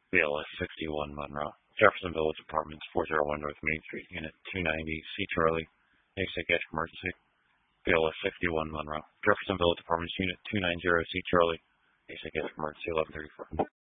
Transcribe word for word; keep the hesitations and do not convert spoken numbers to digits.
B L S sixty-one Monroe. Jefferson Village Apartments, four oh one North Main Street, Unit two ninety, C. Charlie. Basic Edge Emergency. B L S sixty-one Monroe. Jefferson Village Apartments, Unit two ninety, C. Charlie. Basic Edge Emergency, eleven thirty-four.